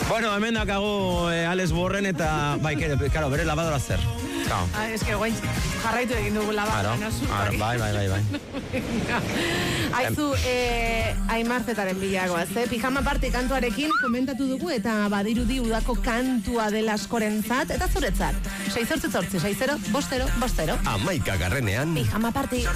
Bueno, hemen dakago Alex Borren eta claro, bere lavadora zer. Claro. Es que guain jarraitu egin dugu lavadora, no? Bai. Aizu, Aimarzetaren bilagoaz, Pijama Party kantuarekin komentatu dugu eta badirudi udako kantua dela askorentzat eta zuretzat. 688 60 50 50. 11 garrenean Pijama Party.